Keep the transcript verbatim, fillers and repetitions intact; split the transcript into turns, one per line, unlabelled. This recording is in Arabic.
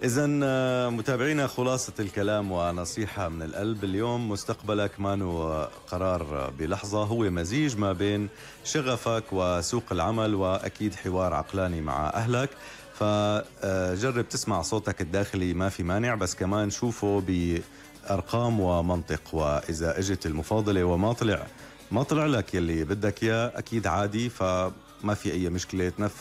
إذا متابعينا، خلاصة الكلام ونصيحة من القلب اليوم: مستقبلك ما هو قرار بلحظة، هو مزيج ما بين شغفك وسوق العمل، وأكيد حوار عقلاني مع أهلك. فجرب تسمع صوتك الداخلي، ما في مانع، بس كمان شوفه بأرقام ومنطق. وإذا اجت المفاضلة وما طلع ما طلع لك يلي بدك إياه، أكيد عادي، فما في أي مشكلة. تنفس